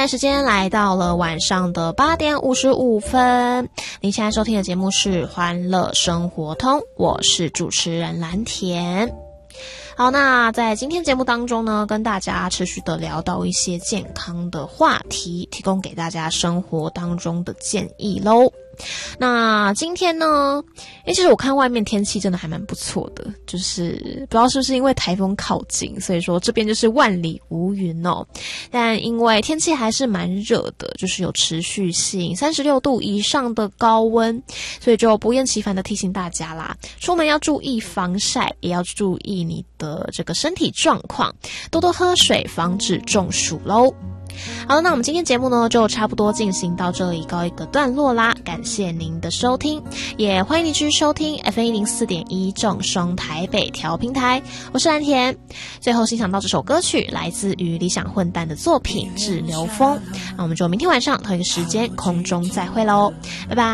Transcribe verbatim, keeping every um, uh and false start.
现在时间来到了晚上的八点五十五分，您现在收听的节目是欢乐生活通，我是主持人蓝田。好，那在今天节目当中呢，跟大家持续的聊到一些健康的话题，提供给大家生活当中的建议咯。那今天呢，诶，其实我看外面天气真的还蛮不错的，就是不知道是不是因为台风靠近，所以说这边就是万里无云哦。但因为天气还是蛮热的，就是有持续性三十六度以上的高温，所以就不厌其烦的提醒大家啦，出门要注意防晒，也要注意你的这个身体状况，多多喝水，防止中暑咯。好了，那我们今天节目呢就差不多进行到这里告一个段落啦，感谢您的收听，也欢迎你继续收听 F M 一零四点一 正声台北调频台，我是蓝田。最后欣赏到这首歌曲来自于理想混蛋的作品《致流风》，那我们就明天晚上同一个时间空中再会咯，拜拜。